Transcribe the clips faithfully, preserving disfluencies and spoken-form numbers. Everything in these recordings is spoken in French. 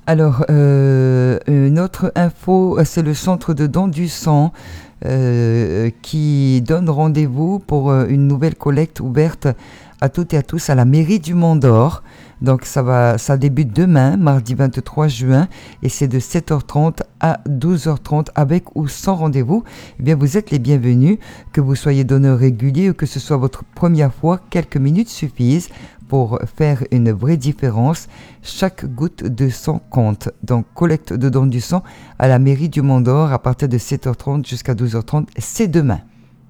Alors, euh, une autre info, c'est le centre de don du sang euh, qui donne rendez-vous pour euh, une nouvelle collecte ouverte à toutes et à tous à la mairie du Mont d'Or. Donc ça va, ça débute demain, mardi vingt-trois juin, et c'est de sept heures trente à douze heures trente, avec ou sans rendez-vous. Eh bien, vous êtes les bienvenus, que vous soyez donneur régulier ou que ce soit votre première fois, quelques minutes suffisent pour faire une vraie différence. Chaque goutte de sang compte. Donc, collecte de dons du sang à la mairie du Mont d'Or à partir de sept heures trente jusqu'à douze heures trente, c'est demain.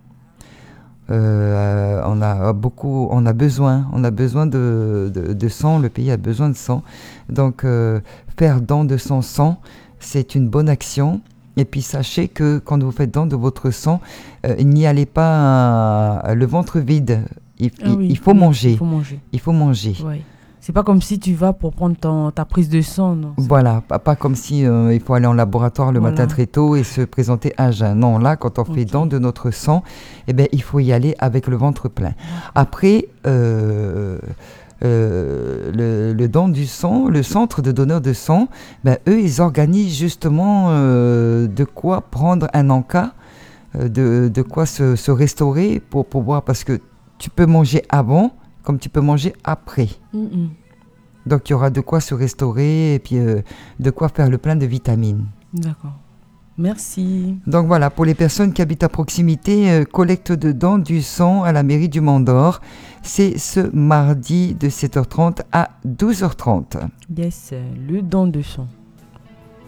Euh, on a beaucoup, on a besoin, on a besoin de, de, de sang, le pays a besoin de sang. Donc, euh, faire don de son sang, c'est une bonne action. Et puis, sachez que quand vous faites don de votre sang, euh, n'y allez pas euh, le ventre vide. Il, ah il, oui, il faut oui, manger. Il faut manger. Il faut manger. Ouais. C'est pas comme si tu vas pour prendre ton, ta prise de sang, non. Voilà, pas, pas comme si euh, il faut aller en laboratoire le Voilà. matin très tôt et se présenter à jeun. Non, là, quand on fait Okay. don de notre sang, eh ben, il faut y aller avec le ventre plein. Après, euh, euh, le, le don du sang, le centre de donneurs de sang, ben, eux, ils organisent justement euh, de quoi prendre un encas, euh, de, de quoi se, se restaurer pour pouvoir, parce que tu peux manger avant, comme tu peux manger après. Mm-mm. Donc il y aura de quoi se restaurer et puis euh, de quoi faire le plein de vitamines. D'accord. Merci. Donc voilà, pour les personnes qui habitent à proximité, euh, collecte de dons du sang à la mairie du Mont d'Or. C'est ce mardi de sept heures trente à douze heures trente. Yes, le don de sang.